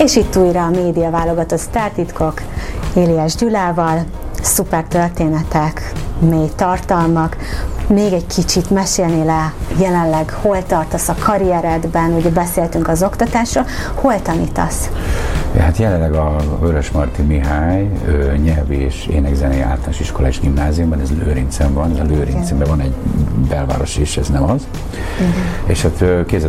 És itt újra a média válogatott sztártitkok Éliás Gyulával, szuper történetek, mély tartalmak. Még egy kicsit mesélnél le jelenleg, hol tartasz a karrieredben, ugye beszéltünk az oktatásról, hol tanítasz? Hát jelenleg a Vörösmarty Mihály nyelvi és énekzenei általános iskola és gimnáziumban, ez Lőrincen van, ez a Lőrincben van egy belváros is, ez nem az. És hát